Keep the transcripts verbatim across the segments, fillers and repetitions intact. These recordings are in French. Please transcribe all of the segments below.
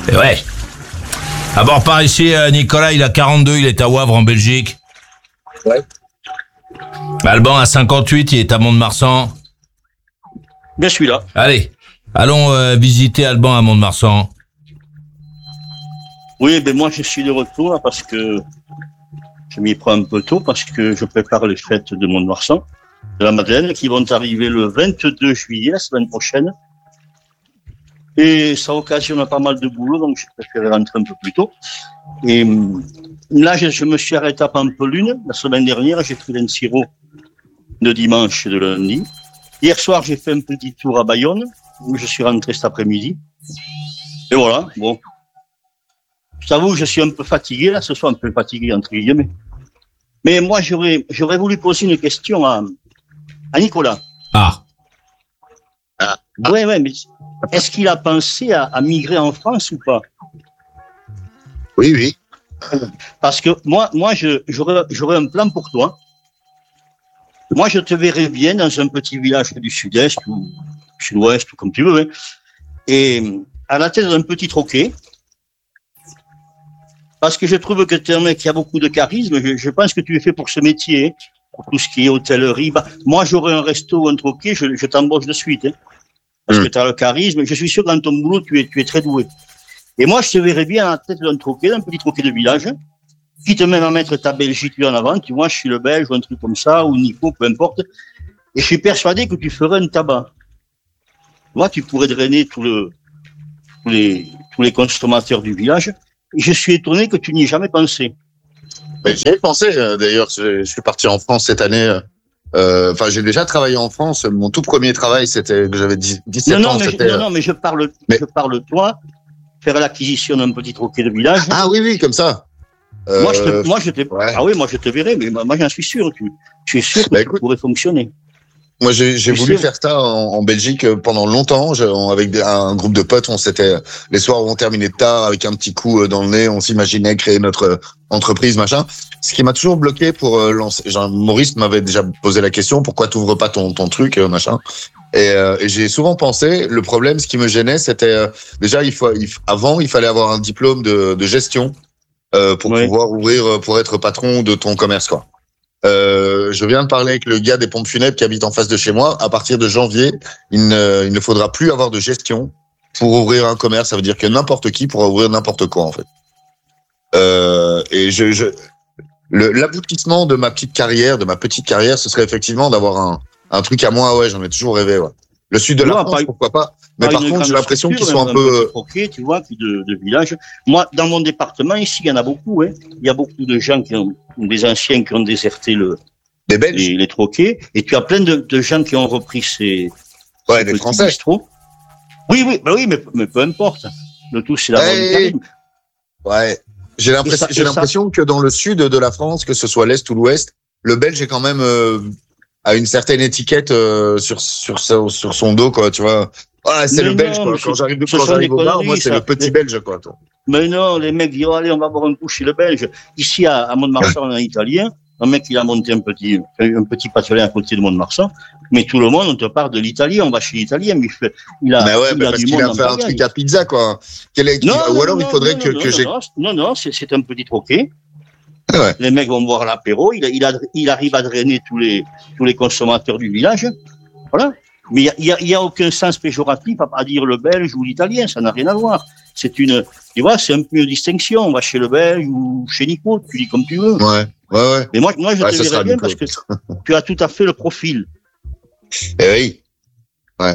Et ouais. À bord par ici, Nicolas, il a quarante-deux, il est à Wavre en Belgique. Ouais. Alban a cinquante-huit, il est à Mont-de-Marsan. Bien, je suis là. Allez, allons euh, visiter Alban à Mont-de-Marsan. Oui, ben moi je suis de retour là, parce que je m'y prends un peu tôt parce que je prépare les fêtes de Mont-de-Marsan, de la Madeleine, qui vont arriver le vingt-deux juillet, la semaine prochaine. Et ça occasionne pas mal de boulot, donc j'ai préféré rentrer un peu plus tôt. Et là, je, je me suis arrêté à Pampelune. La semaine dernière, j'ai pris un sirop de dimanche et de lundi. Hier soir, j'ai fait un petit tour à Bayonne, où je suis rentré cet après-midi. Et voilà, bon. Je t'avoue, je suis un peu fatigué, là, ce soir, un peu fatigué, entre guillemets. Mais moi, j'aurais, j'aurais voulu poser une question à, à Nicolas. Ah. Ah. Ouais, ouais, mais est-ce qu'il a pensé à, à migrer en France ou pas? Oui, oui. Parce que moi, moi, je, j'aurais, j'aurais un plan pour toi. Moi, je te verrais bien dans un petit village du sud-est ou sud-ouest, ou comme tu veux, hein, et à la tête d'un petit troquet. Parce que je trouve que tu es un mec qui a beaucoup de charisme. Je, je pense que tu es fait pour ce métier, hein, pour tout ce qui est hôtellerie. Bah, moi, j'aurais un resto ou un troquet, je, je t'embauche de suite. Hein, parce mmh. que tu as le charisme. Je suis sûr que dans ton boulot, tu es, tu es très doué. Et moi, je te verrais bien à la tête d'un troquet, d'un petit troquet de village, hein, quitte même à mettre ta Belgique en avant. Tu vois, je suis le Belge ou un truc comme ça, ou Nico, peu importe. Et je suis persuadé que tu ferais un tabac. Moi, tu pourrais drainer tout le, tous les, tous les consommateurs du village. Je suis étonné que tu n'y aies jamais pensé. Mais j'y ai pensé, euh, d'ailleurs. Je, je suis parti en France cette année. Euh, enfin, j'ai déjà travaillé en France. Mon tout premier travail, c'était que j'avais dix-sept non, non, ans. Mais c'était, je, non, non, mais je parle, mais... je parle toi, faire l'acquisition d'un petit troquet de village. Ah oui, oui, comme ça. Euh, moi, je te, moi, je te, ouais. ah oui, moi, je te verrai, mais moi, j'en suis sûr. Tu, tu es sûr que bah, tu pourrais fonctionner. Moi, j'ai, j'ai voulu sais. faire ça en, en Belgique pendant longtemps. Je, on, avec des, un groupe de potes, on s'était les soirs où on terminait tard avec un petit coup dans le nez, on s'imaginait créer notre entreprise, machin. Ce qui m'a toujours bloqué pour lancer. Genre, Maurice m'avait déjà posé la question, pourquoi t'ouvres pas ton ton truc, machin. Et, euh, et j'ai souvent pensé. Le problème, ce qui me gênait, c'était euh, déjà il faut il, avant il fallait avoir un diplôme de, de gestion euh, pour oui. pouvoir ouvrir, pour être patron de ton commerce, quoi. Euh, je viens de parler avec le gars des pompes funèbres qui habite en face de chez moi. À partir de janvier, il ne, il ne faudra plus avoir de gestion pour ouvrir un commerce. Ça veut dire que n'importe qui pourra ouvrir n'importe quoi, en fait. Euh, et je, je, le, l'aboutissement de ma petite carrière, de ma petite carrière, ce serait effectivement d'avoir un, un truc à moi. Ouais, j'en ai toujours rêvé. Ouais. Le sud de la non, France, pas, pourquoi pas. Mais par contre, j'ai l'impression qu'ils sont un, un peu troqués, tu vois, puis de, de village. Moi, dans mon département, ici, il y en a beaucoup. Hein. Il y a beaucoup de gens qui ont, des anciens qui ont déserté le, les Belges, les, les troquets, et tu as plein de, de gens qui ont repris ces, ouais, ces des Français. Bistrots. Oui, oui, bah oui, mais, mais peu importe. Le tout, c'est la hey, bonne Ouais. J'ai l'impression, ça, j'ai l'impression ça. que dans le sud de la France, que ce soit l'est ou l'ouest, le Belge est quand même euh, a une certaine étiquette euh, sur sur sur sur son dos, quoi, tu vois. Ah, c'est mais le non, Belge, quoi. Quand j'arrive, quand j'arrive au bar, moi, c'est ça. le petit mais... Belge, quoi. Toi. Mais non, les mecs disent, oh, allez, on va boire un coup chez le Belge. Ici, à, à Mont-de-Marsan, on a un Italien. Un mec, il a monté un petit, un petit patelin à côté de Mont-de-Marsan. Mais tout le monde, on te parle de l'Italien, on va chez l'Italien, mais il fait, il a, mais ouais, il mais a parce du qu'il monde a fait un bagage. truc à pizza, quoi. Quel est, non, ou non, alors, non, il faudrait non, que, non, que non, j'ai. Non, non, non, c'est, c'est un petit troquet. Ouais. Les mecs vont boire l'apéro, il, a, il, a, il arrive à drainer tous les, tous les consommateurs du village. Voilà. Mais il y a, il y a aucun sens péjoratif à, à dire le belge ou l'italien, ça n'a rien à voir. C'est une, tu vois, c'est un peu une distinction. On va chez le belge ou chez Nico, tu dis comme tu veux. Ouais, ouais, ouais. Mais moi, moi, je ouais, te verrais bien Nico. Parce que tu as tout à fait le profil. Eh oui. Ouais.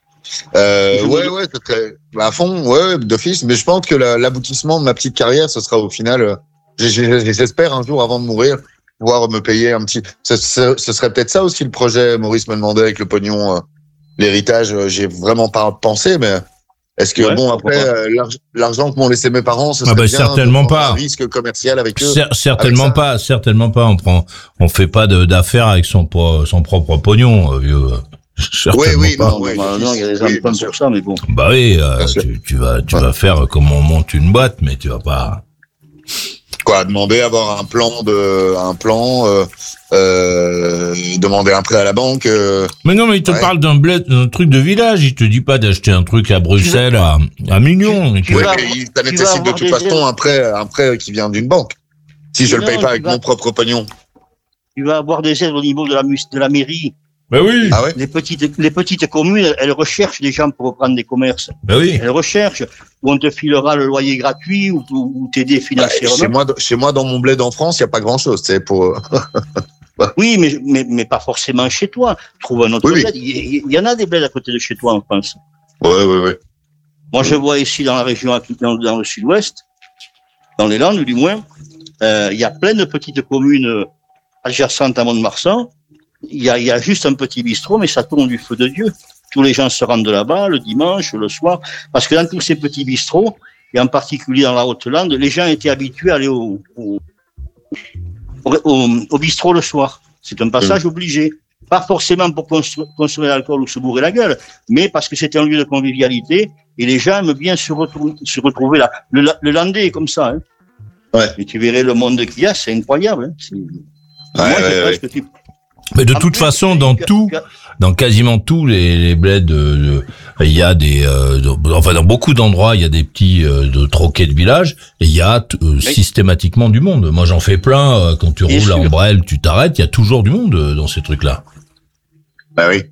Euh, ouais, ouais, c'est très, à fond, ouais, d'office. Mais je pense que la, l'aboutissement de ma petite carrière, ce sera au final, euh, j'espère un jour avant de mourir, pouvoir me payer un petit, ce, ce, ce serait peut-être ça aussi le projet. Maurice me demandait avec le pognon, euh, l'héritage, euh, j'ai vraiment pas pensé, mais est-ce que ouais, bon après euh, l'argent, l'argent que m'ont laissé mes parents, ce serait ah bah, bien certainement de pas un risque commercial avec eux. Cer- certainement avec pas, certainement pas. On prend, on fait pas de, d'affaires avec son son propre pognon, vieux. Oui, oui, pas. non, ouais, non, non, il y a des emprunts pour ça, mais bon. Bah oui, euh, tu, tu vas, tu ouais. vas faire comme on monte une boîte, mais tu vas pas. Quoi. quoi, demander à avoir un plan de, un plan, euh, euh, demander un prêt à la banque. Euh, mais non, mais il te ouais. parle d'un bled, d'un truc de village. Il te dit pas d'acheter un truc à Bruxelles à, à millions. Tu, tu ouais, mais il, ça nécessite de toute façon un prêt, un prêt qui vient d'une banque. Si je non, le paye pas avec vas, mon propre pognon. Tu vas avoir des aides au niveau de la, de la mairie. Ben oui. Ah ouais. Les petites, les petites communes, elles recherchent des gens pour reprendre des commerces. Ben oui. Elles recherchent où on te filera le loyer gratuit ou, ou t'aider financièrement. Bah, chez moi, chez moi, dans mon bled en France, il y a pas grand chose, c'est pour. Oui, mais, mais, mais pas forcément chez toi. Trouve un autre oui, bled. Il, il y en a des bleds à côté de chez toi en France. Oui, oui, oui. Moi, je vois ici dans la région, dans, dans le sud-ouest, dans les Landes, du moins, euh, il y a plein de petites communes adjacentes à Mont-de-Marsan. Il y a, il y a juste un petit bistrot, mais ça tourne du feu de Dieu. Tous les gens se rendent là-bas le dimanche, le soir, parce que dans tous ces petits bistrots, et en particulier dans la Haute-Lande, les gens étaient habitués à aller au, au, au, au bistrot le soir. C'est un passage mmh. obligé. Pas forcément pour construire, consommer l'alcool ou se bourrer la gueule, mais parce que c'était un lieu de convivialité et les gens aiment bien se retrouver, se retrouver là. Le, le Landais est comme ça. Hein. Ouais. Et tu verrais le monde qu'il y a, c'est incroyable. Hein. C'est... Ouais, Moi, ouais, je ouais. pense que tu... Mais de en toute plus, façon, dans tu, tout, tu as... dans quasiment tous les, les bleds, il y a des, euh, de, enfin dans beaucoup d'endroits, il y a des petits euh, de troquets de village et il y a euh, systématiquement du monde. Moi, j'en fais plein. Euh, quand tu Bien roules sûr. en brel, tu t'arrêtes, il y a toujours du monde euh, dans ces trucs-là. Bah oui.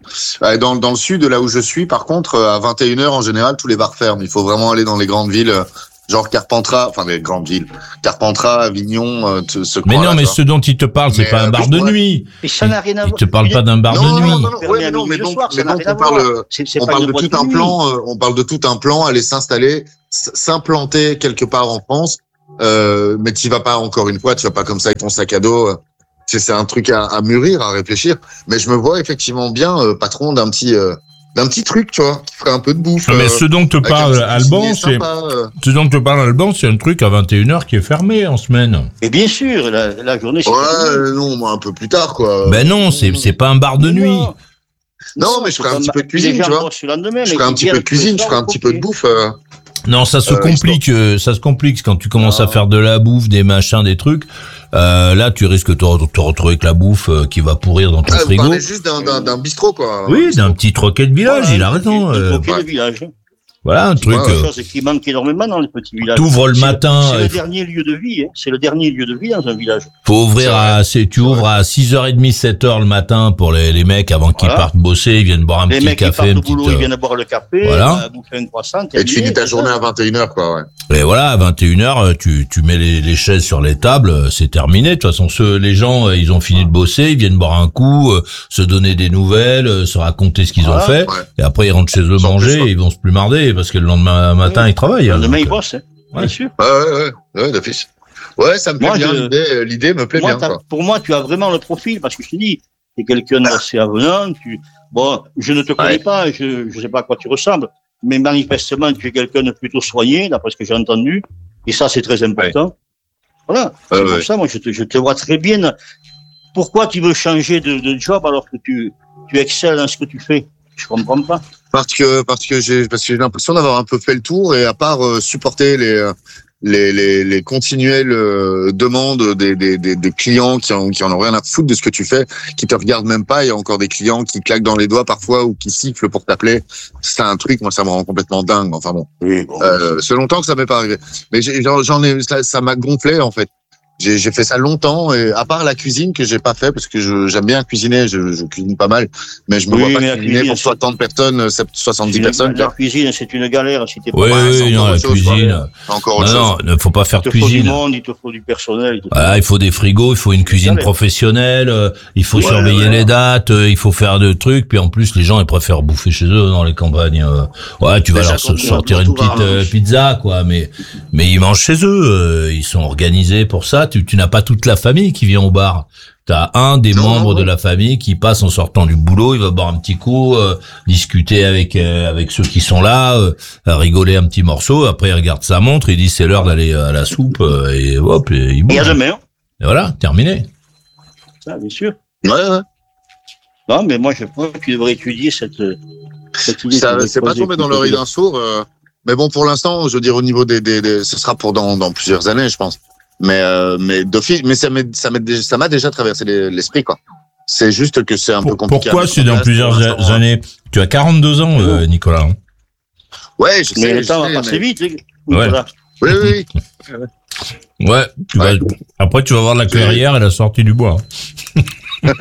Dans, dans le sud, là où je suis, par contre, à vingt et une heures, en général, tous les bars ferment. Il faut vraiment aller dans les grandes villes. Genre Carpentras, enfin des grandes villes, Carpentras, Avignon, euh, ce Mais non, mais ce dont il te parle, c'est mais pas euh, un bar de ouais. nuit. Mais ça n'a rien à voir. Il te parle pas d'un bar non, de nuit. Non, non, non, ouais, mais non, mais donc, mais donc on parle, c'est, c'est on parle de tout un plan, euh, on parle de tout un plan, aller s'installer, s'implanter quelque part en France, euh, mais tu vas pas encore une fois, tu vas pas comme ça avec ton sac à dos. Euh, c'est, c'est un truc à, à mûrir, à réfléchir. Mais je me vois effectivement bien euh, patron d'un petit. Euh, d'un petit truc, tu vois, qui ferait un peu de bouffe. Non, mais ce dont te parle Alban, c'est, euh... ce dont te parle Alban, c'est un truc à vingt et une heures qui est fermé en semaine. Et bien sûr, la, la journée, c'est ouais, euh, non, moi, un peu plus tard, quoi. Ben non, c'est, c'est pas un bar de nuit. Non, non mais je ferais un petit peu de cuisine, tu vois. Je ferais un petit peu de cuisine, je ferais un petit peu de bouffe. Euh... Non, ça se euh, complique, euh, ça se complique quand tu commences ah. à faire de la bouffe, des machins, des trucs. Euh, là, tu risques de te retrouver avec la bouffe euh, qui va pourrir dans ton ah, frigo. Vous parlez juste d'un, d'un, d'un bistrot, quoi. Oui, d'un petit troquet de village, voilà, il a raison. Un euh, troquet de village. Voilà, un truc. C'est une chose qui manque énormément dans les petits villages. T'ouvres le c'est matin. Le, c'est le dernier lieu de vie, hein. C'est le dernier lieu de vie dans un village. Faut ouvrir à, c'est, tu ouvres à six heures trente, sept heures le matin pour les, les mecs avant qu'ils voilà. partent bosser, ils viennent boire un les petit mecs café. Les mecs un qui partent au boulot, petite, ils viennent boire le café, voilà. bouffer une croissant. Et tu finis ta journée à vingt et une heures, quoi, ouais. Et voilà, à vingt et une heures, tu, tu mets les, les chaises sur les tables, c'est terminé. De toute façon, ceux, les gens, ils ont fini de bosser, ils viennent boire un coup, euh, se donner des nouvelles, euh, se raconter ce qu'ils voilà. ont fait. Ouais. Et après, ils rentrent chez eux Sans manger et ils vont se plus marder parce que le lendemain matin, ouais. ils travaillent. Le lendemain, ils bossent, hein. Ouais. Bien sûr. Ouais, ouais, ouais, ouais, d'office. Ouais, ça me plaît moi, bien, je... l'idée, l'idée me plaît moi, bien, quoi. Pour moi, tu as vraiment le profil, parce que je te dis, t'es quelqu'un d'assez avenant, tu, bon, je ne te connais ouais. pas, je, je sais pas à quoi tu ressembles, mais manifestement, tu es quelqu'un de plutôt soigné, d'après ce que j'ai entendu, et ça, c'est très important. Ouais. Voilà. C'est ouais, pour ouais. ça, moi, je te, je te vois très bien. Pourquoi tu veux changer de, de job alors que tu, tu excelles dans ce que tu fais? Je comprends pas. Parce que, parce que j'ai, parce que j'ai l'impression d'avoir un peu fait le tour et à part euh, supporter les, les, les, les continuelles euh, demandes des, des, des, des clients qui en, qui en ont rien à foutre de ce que tu fais, qui te regardent même pas. Il y a encore des clients qui claquent dans les doigts parfois ou qui sifflent pour t'appeler. C'est un truc, moi, ça me rend complètement dingue. Enfin bon. Oui, bon euh, c'est longtemps que ça m'est pas arrivé. Mais j'ai, j'en ai, ça, ça m'a gonflé, en fait. J'ai, j'ai fait ça longtemps et à part la cuisine que j'ai pas fait parce que je, j'aime bien cuisiner, je, je cuisine pas mal, mais je me oui, vois pas cuisiner cuisine, pour soixante personnes, soixante-dix une, personnes. La cuisine, c'est une galère si t'es pas. Oui, oui, non, la chose, cuisine. C'est encore autre non, chose. Non, il faut pas faire de cuisine. Il te faut du monde, il te faut du personnel. Il, voilà, il faut des frigos, il faut une cuisine professionnelle, euh, il faut ouais, surveiller ouais. les dates, euh, il faut faire de trucs, puis en plus les gens ils préfèrent bouffer chez eux dans les campagnes. Euh, ouais, tu vas Déjà, leur sortir une petite euh, pizza, quoi, mais mais ils mangent chez eux, euh, ils sont organisés pour ça. Tu, tu n'as pas toute la famille qui vient au bar. T'as un des non, membres non, de la famille qui passe en sortant du boulot, il va boire un petit coup, euh, discuter avec euh, avec ceux qui sont là, euh, rigoler un petit morceau. Après, il regarde sa montre, il dit c'est l'heure d'aller à la soupe euh, et hop, et il bouffe. Et à demain. Et voilà, terminé. Ça, bien sûr. Ouais, ouais. Non, mais moi, je pense que tu devrais étudier cette. cette idée ça, c'est pas tombé dans l'oreille d'un sourd. Euh, mais bon, pour l'instant, je veux dire au niveau des, des, des ce sera pour dans dans plusieurs années, je pense. Mais, euh, mais d'office, mais ça m'est, ça m'est, ça m'a déjà traversé l'esprit, quoi. C'est juste que c'est un peu compliqué. Pourquoi c'est dans plusieurs a- années? Tu as quarante-deux ans, euh, Nicolas. Hein. Ouais, je sais. Mais le temps sais, va passer mais... vite, les... Ouais. Oui, oui, oui. Ouais, tu vas... après tu vas voir la clairière et la sortie du bois. ouais,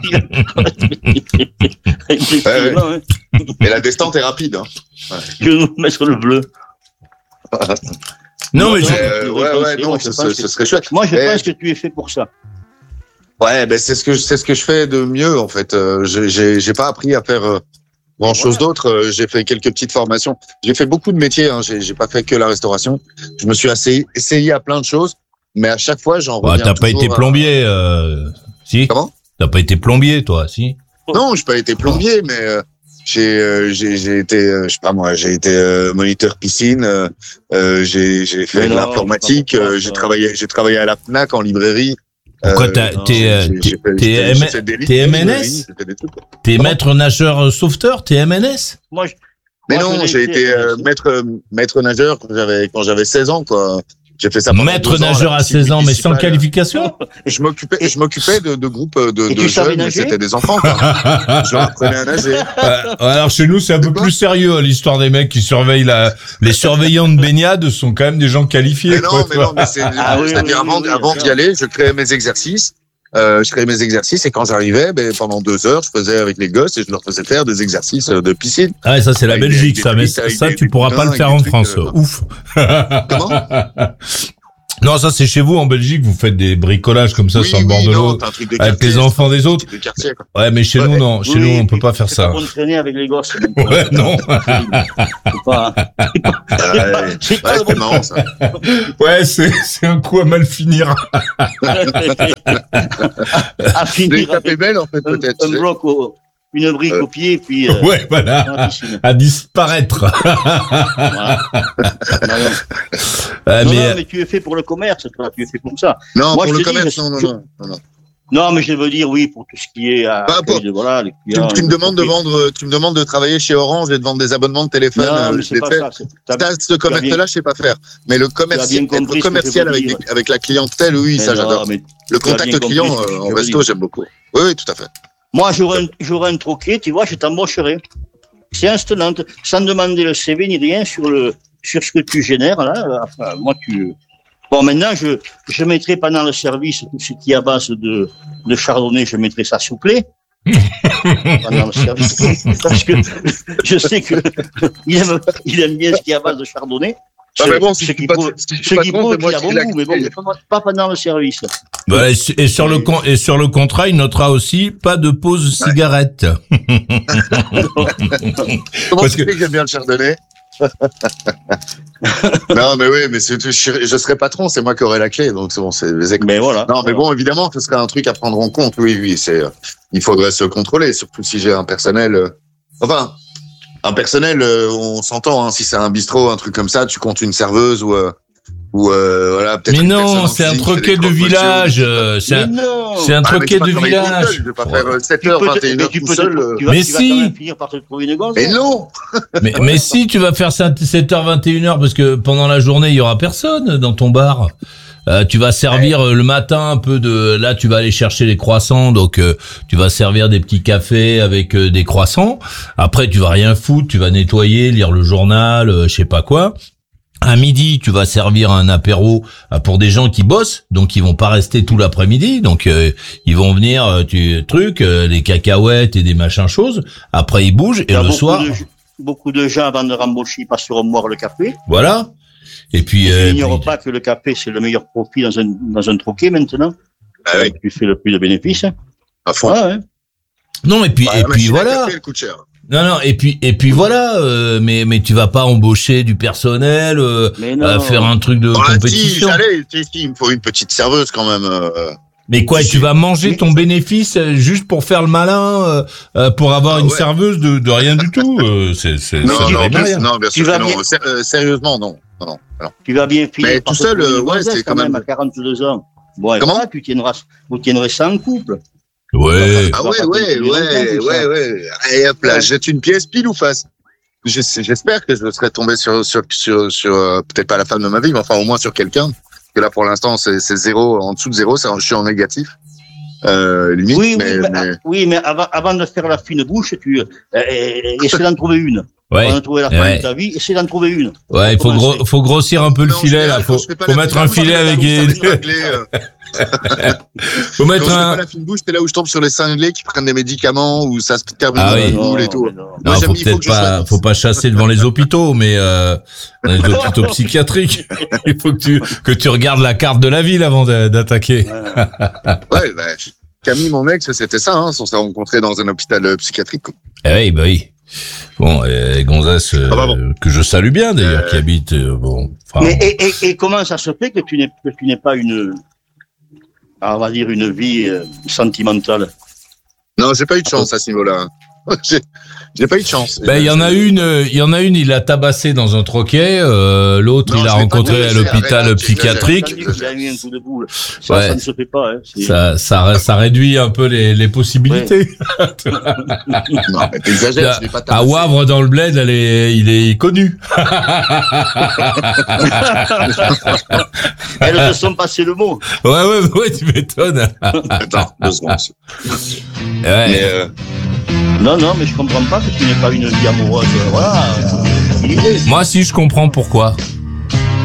ouais. Et la descente est rapide. Hein. Ouais. Je vais nous mettre le bleu. Non, mais, mais je... euh, ouais, ouais, non, ce, ce, ce serait chouette. Moi, je mais... pense que tu es fait pour ça. Ouais, ben c'est ce que c'est ce que je fais de mieux en fait. Euh, j'ai j'ai pas appris à faire euh, grand chose ouais. d'autre. Euh, j'ai fait quelques petites formations. J'ai fait beaucoup de métiers. Hein. J'ai j'ai pas fait que la restauration. Je me suis assez essayé à plein de choses, mais à chaque fois j'en reviens. Bah, t'as pas été plombier, à... euh... si? Comment? T'as pas été plombier, toi, si? Non, j'ai pas été plombier, mais euh, j'ai euh, j'ai j'ai été euh, je sais pas moi, j'ai été euh, moniteur piscine. Euh, euh, j'ai j'ai fait mais de l'informatique. Euh, j'ai travaillé j'ai travaillé à la Fnac en librairie. Pourquoi t'es M N S? T'es maître nageur sauveteur? T'es M N S? Moi, je... Mais Moi, non, j'ai été euh, maître maître nageur quand j'avais quand j'avais seize ans, quoi. J'ai fait ça pendant maître nageur à seize ans, mais sans qualification. Je m'occupais, je m'occupais de, de groupes de, de jeunes, mais c'était des enfants, quoi. Je leur apprenais à nager. Euh, alors chez nous, c'est un peu plus sérieux, l'histoire des mecs qui surveillent la. Les surveillants de baignade sont quand même des gens qualifiés. Mais non, quoi, mais non, mais c'est. Ah, oui, c'est-à-dire oui, avant, oui, avant d'y aller, je créais mes exercices. Euh, je créais mes exercices et quand j'arrivais, ben, pendant deux heures, je faisais avec les gosses et je leur faisais faire des exercices de piscine. Ah, ça, c'est la Belgique, ça, mais ça, tu pourras pas le faire en France. Ouf. Comment? Non, ça c'est chez vous en Belgique, vous faites des bricolages comme ça oui, sur le bord oui, de l'eau avec les enfants des autres. De quartier, quoi. Ouais, mais chez ouais. nous non, chez oui, nous on peut pas faire ça. On traîner avec les gosses. Ouais, non. C'est pas. C'est pas ouais, marrant ça. Ouais, c'est c'est un coup à mal finir. À finir. Taper belle en fait peut-être. Un bloc au. Une brique euh... au pied, puis... Euh, ouais, voilà, à disparaître. Voilà. Non, euh, non, mais... non, mais tu es fait pour le commerce, toi, tu es fait pour ça. Non, Moi, pour le commerce, dis, non, non, je... non, non. Non, mais je veux dire, oui, pour tout ce qui est... À bah, pour... de, voilà, les clients, tu, tu me demandes de vendre, tu me demandes de travailler chez Orange et de vendre des abonnements de téléphone. Non, mais c'est pas fait. ça. ça ce commerce-là, je sais pas faire. Mais le commerce, être commercial avec, dire, avec la clientèle, oui, mais ça, j'adore. Le contact client en resto, j'aime beaucoup. Oui, oui, tout à fait. Moi, j'aurais un, j'aurais un troquet, tu vois, je t'embaucherai. C'est instant, sans demander le C V ni rien sur le, sur ce que tu génères, là. Enfin, moi, tu, bon, maintenant, je, je mettrai pendant le service tout ce qui est à base de, de chardonnay, je mettrai ça souplé. Pendant le service. Parce que je sais que, il aime, il aime bien ce qui est à base de chardonnay. Ah mais bon, si ce qui prouve qu'il a bon goût, mais bon, pas pendant le service. Bah, et sur le con, et sur le contrat, il notera aussi pas de pause cigarette. Comment Parce que j'aime bien le chardonnay. Non mais oui, mais c'est, je, je serai patron, c'est moi qui aurai la clé, donc c'est bon, c'est. Mais voilà. Non mais bon, évidemment, ce serait un truc à prendre en compte. Oui, oui, c'est. Il faudrait se contrôler, surtout si j'ai un personnel. Enfin. Un personnel, euh, on s'entend, hein, si c'est un bistrot, un truc comme ça, tu comptes une serveuse ou, euh, ou euh, voilà, peut-être. Mais non, c'est un troquet de village. Euh, c'est un, c'est un troquet de village. Je vais pas faire sept heures, vingt et une heures tout seul. Mais si. Mais non. Mais, mais si, tu vas faire sept heures, vingt et une heures parce que pendant la journée, il y aura personne dans ton bar. Euh, tu vas servir ouais. le matin un peu de là tu vas aller chercher les croissants donc euh, tu vas servir des petits cafés avec euh, des croissants. Après tu vas rien foutre, tu vas nettoyer, lire le journal, euh, je sais pas quoi. À midi, tu vas servir un apéro pour des gens qui bossent, donc ils vont pas rester tout l'après-midi, donc euh, ils vont venir euh, tu truc euh, les cacahuètes et des machins choses. Après ils bougent et le soir de, beaucoup de gens avant de rembaucher passeront boire le café. Voilà. Et puis, euh, n'ignore pas que le café, c'est le meilleur profit dans un, dans un troquet maintenant. Ah oui. Tu fais le plus de bénéfices. À fond. Ah, ouais. Non, et puis, bah, et puis voilà. Café, elle coûte cher. Non, non, et puis, et puis voilà, euh, mais, mais tu vas pas embaucher du personnel, euh, à faire un truc de bah, compétition. Si, j'allais, si, si, il me faut une petite serveuse quand même, euh. Mais quoi, si, tu vas manger ton bénéfice juste pour faire le malin, euh, pour avoir ah, une ouais. serveuse de, de rien du tout, euh, c'est, c'est, non, c'est non, bien, non, bien sûr que non. Bien... Euh, sérieusement, non. Non, non, non. Tu vas bien finir. Mais tout seul, euh, ouais, c'est quand même. À quarante-deux ans. Bon, comment voilà, tu tiendras, vous tiendrez ça en couple. Ouais. Ah ouais, ouais, ouais, ouais, ouais. Et hop là, jette une pièce pile ou face. J'espère que je serai tombé sur, sur, sur, sur, euh, peut-être pas la femme de ma vie, mais enfin, au moins sur quelqu'un que là pour l'instant c'est, c'est zéro, en dessous de zéro, c'est, je suis en négatif. Euh, limite, oui, mais, oui, mais, mais... oui, mais avant, avant de faire la fine bouche, tu euh, essaie d'en trouver une. Ouais. Avant de trouver la fin ouais. de ta vie, essaie d'en trouver une. Ouais, il faut, gros, faut grossir un peu le non, filet là. Faut, faut mettre un filet avec les. Faut mettre un. Pas la fine bouche, c'est là où je tombe sur les cinglés qui prennent des médicaments où ça se termine ah dans oui. la boule et tout. Non, non faut peut-être faut pas, faut pas chasser devant les hôpitaux, mais euh, les hôpitaux psychiatriques. Il faut que tu que tu regardes la carte de la ville avant d'attaquer. Ouais, bah, Camille, mon ex, c'était ça. Hein, on s'est rencontrés dans un hôpital psychiatrique. Eh oui, bah oui. Bon, euh, Gonzès, euh, ah bah bon. que je salue bien d'ailleurs, euh... qui habite euh, bon. Mais et, et, et comment ça se fait que tu n'es que tu n'es pas une, on va dire une vie euh, sentimentale? Non, j'ai pas eu de chance à ce niveau-là. j'ai, j'ai pas eu de chance. Ben, il y en a une, il y en a une, il a tabassé dans un troquet, euh, l'autre, non, il l'a rencontré à l'hôpital arrête, psychiatrique. Il a eu un coup de boule. Ça, ouais. ça ne se fait pas, hein. C'est... Ça, ça, ça réduit un peu les, les possibilités. Ouais. Non, mais t'exagères, je l'ai pas tabassé. À Wavre, dans le bled, elle est, il est connu. Elles se sont passées le mot. Ouais, ouais, ouais, tu m'étonnes. Attends, deux secondes. Ouais. Mais, euh... Non, non, mais je comprends pas que tu n'aies pas une vie amoureuse. Voilà. Moi, si, je comprends pourquoi.